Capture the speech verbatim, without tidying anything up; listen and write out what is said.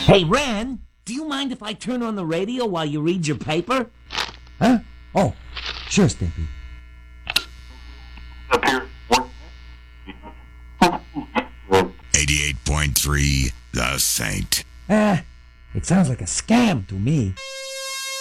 Hey, Ren, do you mind if I turn on the radio while you read your paper? Huh? Oh, sure, Stimpy. Up here. eighty-eight point three, The Saint. Ah, it sounds like a scam to me.